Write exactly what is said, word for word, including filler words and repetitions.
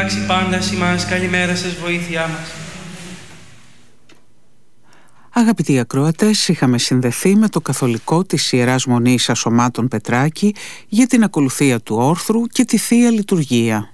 διδάξει πάντα ημάς. Καλημέρα σας, βοήθειά μας. Αγαπητοί ακροατές, είχαμε συνδεθεί με το καθολικό της Ιεράς Μονής Ασωμάτων Πετράκη για την ακολουθία του όρθρου και τη Θεία Λειτουργία.